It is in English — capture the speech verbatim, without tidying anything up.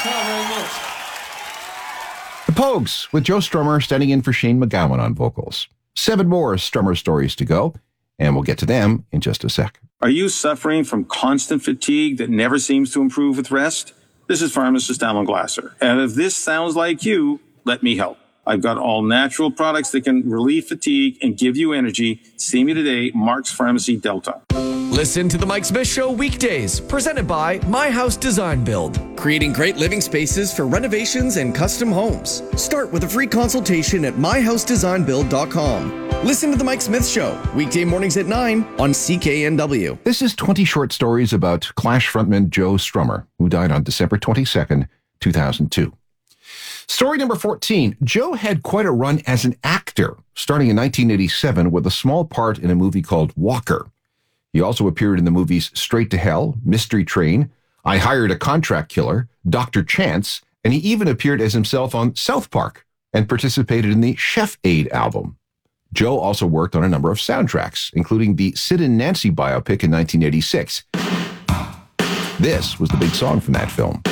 Not very much. The Pogues, with Joe Strummer standing in for Shane MacGowan on vocals. Seven more Strummer stories to go, and we'll get to them in just a sec. Are you suffering from constant fatigue that never seems to improve with rest? This is pharmacist Alan Glasser, and if this sounds like you, let me help. I've got all natural products that can relieve fatigue and give you energy. See me today, Mark's Pharmacy Delta. Listen to The Mike Smith Show weekdays, presented by My House Design Build. Creating great living spaces for renovations and custom homes. Start with a free consultation at my house design build dot com. Listen to The Mike Smith Show, weekday mornings at nine on C K N W. This is twenty short stories about Clash frontman Joe Strummer, who died on December twenty-second, two thousand two. Story number fourteen. Joe had quite a run as an actor, starting in nineteen eighty-seven with a small part in a movie called Walker. He also appeared in the movies Straight to Hell, Mystery Train, I Hired a Contract Killer, Doctor Chance, and he even appeared as himself on South Park and participated in the Chef Aid album. Joe also worked on a number of soundtracks, including the Sid and Nancy biopic in nineteen eighty-six. This was the big song from that film.